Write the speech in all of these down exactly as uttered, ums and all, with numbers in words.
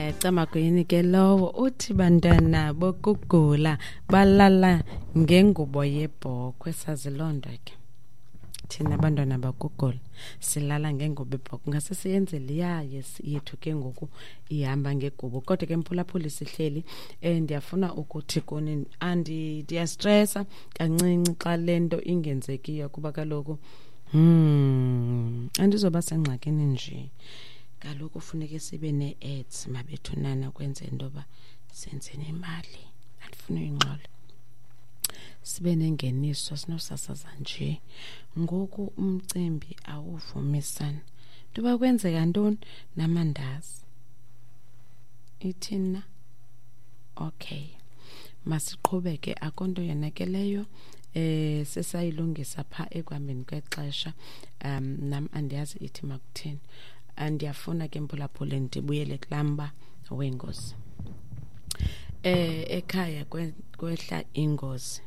Eh camagwini ke lowo uthi bantwana bokugula balala ngengubo yebhokhwe sazilondo ke. Thina abantwana bakugula silala ngengubo yebhokhwe ngase siyenze liya yethu ke ngoku ihamba ngegubo kodwa ke mphulaphuli sihleli eh ndiyafuna ukuthi kuni andi dia stressa kancinci xa lento ingenzekiyo kuba kaloku hmm andizoba sengxakini nje. Kaloku kufuneka sibe ne-ads mabethunana kwenze intoba senze nemali andifuna ingxolo sibe nengeniso sinosasaza nje ngoku umcimbi awuvumisana ntoba kwenzeka ntoni namandazi ithina okay masiqhubeke akonto yonakeleyo eh sesayilungisa pha ekwambeni kwexesha um nam andiyazi ithi makuthini andiyafuna ke mphulaphuli ndibuyele kulamba wengozi eh ekhaya kwehla ingozi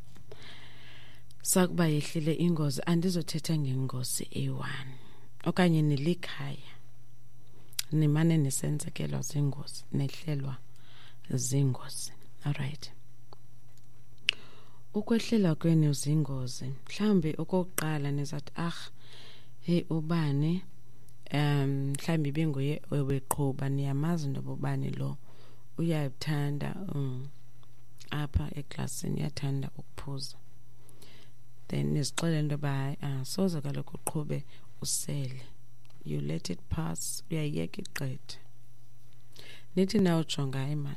sakuba yehlile ingozi andizothetha ngengozi eyi-one okanye nilikhaya nimane nisenzekelo zingozi nehlelwa zingozi alright ukwehlela kwenu zingozi mhlambe okokuqala nizathi ah hey ubani um mhlambe benguye weqhuba niyamazi ndobani lo uyathanda um apha eklasini uyathanda ukuphuza then nisixele into ba soze kaloku uqhube usele you let it pass uyayeka iqedwe nithi nawo jonga imani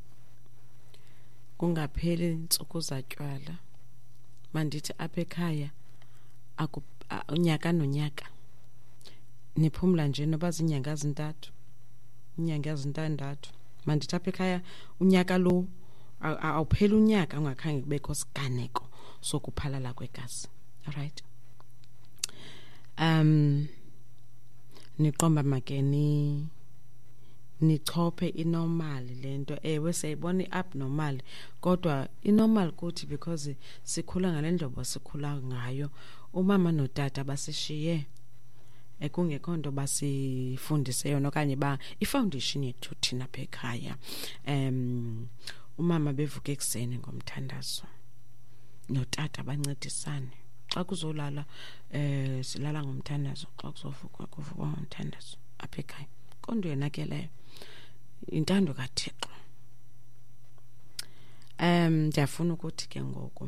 kungapheli insuku zatywala mandithi apha ekhaya unyaka nonyaka niphumla nje noba zinyanga ezintathu inyanga ezintandathu mandithi apha ekhaya unyaka lo awupheli unyaka ungakhange kubekho siganeko sokuphalala kwegazi alright um niqomba makeni nichophe inormal lento ewe siyibona iabnormal kodwa inormal kuthi because sikhula ngalendlobo sikhula ngayo umama notata basishiye ekungekho nto basifundise yona okanye ba ifoundation yethu thina apha ekhaya um umama bevuka ekseni ngomthandazo notata bancedisane xa kuzolala eh silala ngomthandazo xa kuzovuka kuvuka ngomthandazo apha ekhaya konto yenakeleyo intando kaThixo um ndiyafuna ukuthi ke ngoku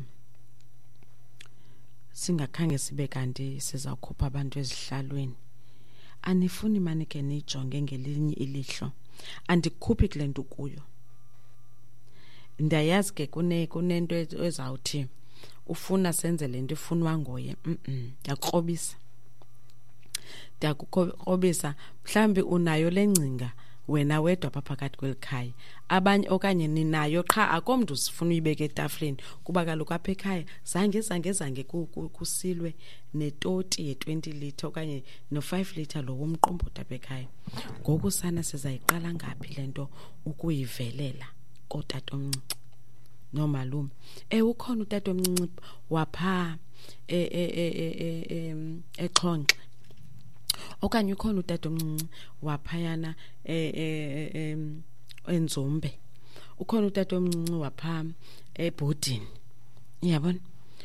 singakhange sibe kanti sizawukhupha abantu ezihlalweni anifuni mani ke nijonge ngelinye ilihlo andikhuphi kule nto kuyo ndayazi ke kune kunento ezawuthi ufuna senze lento ifunwa ngoye mhm ndiyakrobisa ndiyakrobisa mhlambi unayo lengcinga wena wedwa pha phakathi kwelikhaya abanye okanye ninayo qha akomntu usifuna uyibeke etafleni kuba kaloku apha ekhaya zange zange zange kusilwe netoti ye-twenty litre okanye no-five litre lo womqombothi apha ekhaya ngoku sana sizayiqala ngaphi lento ukuyivelela kotata omncinci nomalume eh ukhona utata omncinci wapha e e e exhonxe okanye ukhona utata omncinci waphayana eh enzombe ukhona utata omncinci wapha ebhodini uyabona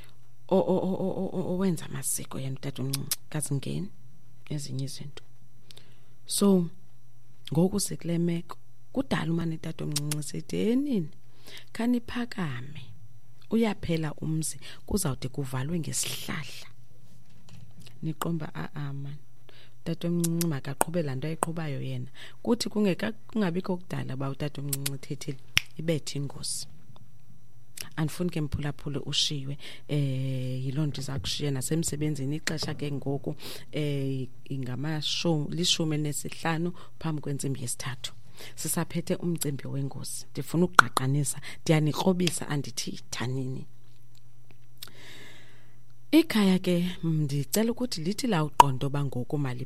o owenza amasiko yena utata omncinci kazingeni ezinye izinto so ngoku sikule meko kudala umane utata omncinci sithi enini khaniphakame uyaphela umzi kuzawude kuvalwe ngesihlahla niqomba a man utata omncinci makaqhube lanto ayiqhubayo yena kuthi kungeka kungabikho kudala ba utata omncinci thethile ibethe ingozi andifuni ke mphulaphule ushiywe eh yilonto izakushiya nasemsebenzini ixesha ke ngoku eh ingamashumi lishumi nesihlanu phambi kwentsimbi yesithathu sisaphethe umcimbi wengozi ndifuna ukuqaqanisa ndiyanikrobisa andithi thanini ikhaya ke ndicela ukuthi lithi la uqondo bangoku mali